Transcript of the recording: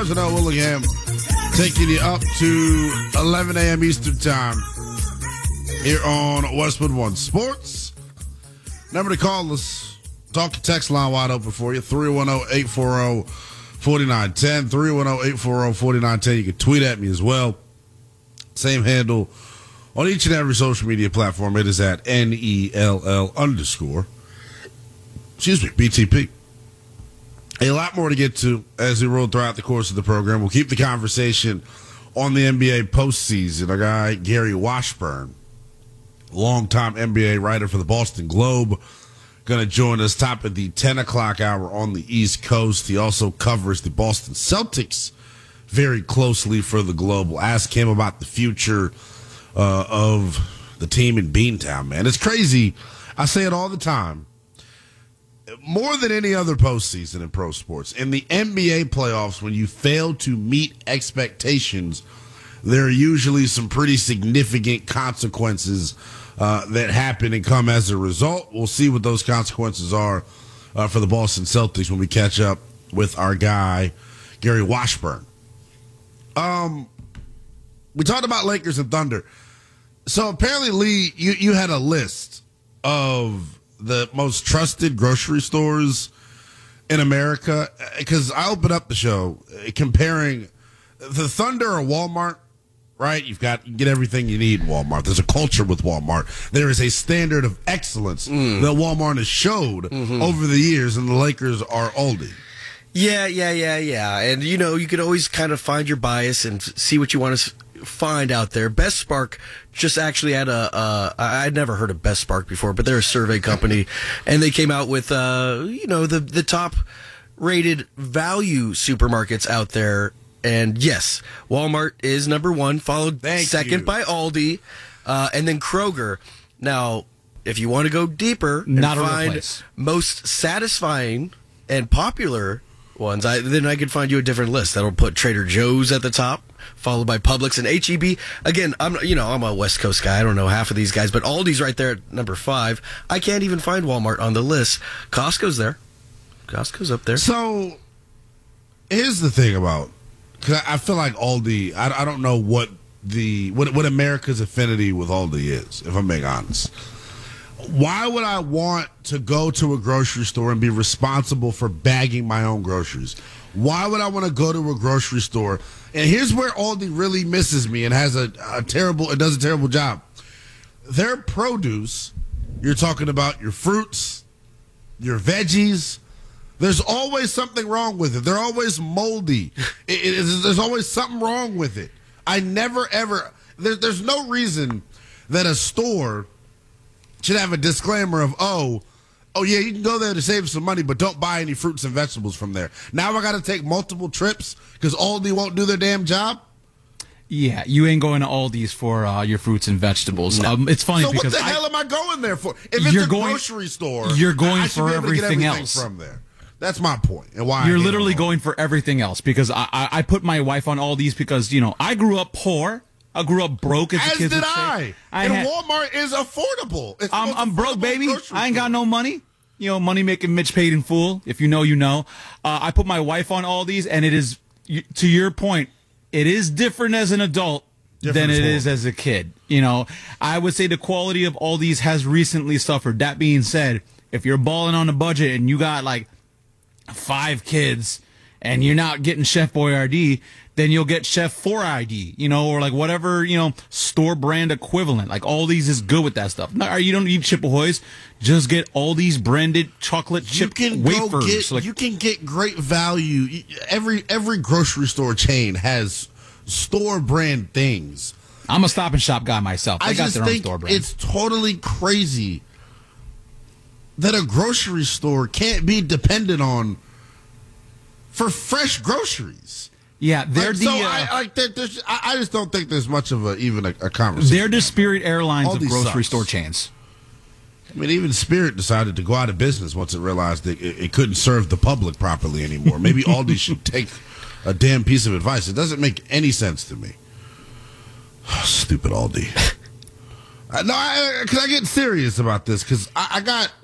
Stars and Noah Willingham taking you up to 11 a.m. Eastern Time here on Westwood One Sports. Number to call us. Talk text line wide open for you. 310-840-4910. 310-840-4910. You can tweet at me as well. Same handle on each and every social media platform. It is at NELL_. Excuse me, BTP. A lot more to get to as we roll throughout the course of the program. We'll keep the conversation on the NBA postseason. Our guy, Gary Washburn, longtime NBA writer for the Boston Globe, going to join us top of the 10 o'clock hour on the East Coast. He also covers the Boston Celtics very closely for the Globe. We'll ask him about the future of the team in Beantown, man. It's crazy. I say it all the time. More than any other postseason in pro sports, in the NBA playoffs, when you fail to meet expectations, there are usually some pretty significant consequences that happen and come as a result. We'll see what those consequences are for the Boston Celtics when we catch up with our guy, Gary Washburn. We talked about Lakers and Thunder. So apparently, Lee, you had a list of the most trusted grocery stores in America, because I opened up the show comparing the Thunder or Walmart, right? You can get everything you need in Walmart. There's a culture with Walmart. There is a standard of excellence that Walmart has showed over the years, and the Lakers are Aldi. Yeah. And, you could always kind of find your bias and see what you want to find out there. Best Spark just actually had I'd never heard of Best Spark before, but they're a survey company, and they came out with, the top rated value supermarkets out there. And yes, Walmart is number one, followed second by Aldi, and then Kroger. Now, if you want to go deeper and find most satisfying and popular ones, then I could find you a different list. That'll put Trader Joe's at the top, followed by Publix and H-E-B. Again, I'm a West Coast guy. I don't know half of these guys, but Aldi's right there at number 5. I can't even find Walmart on the list. Costco's there. Costco's up there. So here's the thing about, because I feel like Aldi, I don't know what America's affinity with Aldi is, if I'm being honest. Why would I want to go to a grocery store and be responsible for bagging my own groceries? Why would I want to go to a grocery store? And here's where Aldi really misses me and has it does a terrible job. Their produce, you're talking about your fruits, your veggies, there's always something wrong with it. They're always moldy. There's always something wrong with it. I never, ever, there's no reason that a store should have a disclaimer of, oh yeah, you can go there to save some money, but don't buy any fruits and vegetables from there. Now I got to take multiple trips because Aldi won't do their damn job? Yeah, you ain't going to Aldi's for your fruits and vegetables. No. It's funny because what the hell am I going there for? If it's a grocery store, you're going I should for be able to get everything everything else from there. That's my point. And why you're literally going for everything else, because I put my wife on Aldi's because, I grew up poor. I grew up broke, as the kids would say. Walmart is affordable. I'm broke, baby. I ain't got no money. Money making Mitch paid in full. If you know, you know. I put my wife on Aldi's, and it is, to your point, it is different as an adult than it is as a kid. I would say the quality of Aldi's has recently suffered. That being said, if you're balling on a budget and you got like 5 kids and you're not getting Chef Boyardee, then you'll get Chef 4ID, or like whatever, store brand equivalent. Like Aldi's is good with that stuff. No, you don't need Chip Ahoy's. Just get Aldi's branded chocolate chip wafers. You can get great value. Every grocery store chain has store brand things. I'm a Stop and Shop guy myself. They got their own store brand. It's totally crazy that a grocery store can't be dependent on for fresh groceries. Yeah, I just don't think there's much of even a conversation. They're the Spirit Airlines of grocery store chains. I mean, even Spirit decided to go out of business once it realized that it couldn't serve the public properly anymore. Maybe Aldi should take a damn piece of advice. It doesn't make any sense to me. Stupid Aldi. Can I get serious about this? Because I got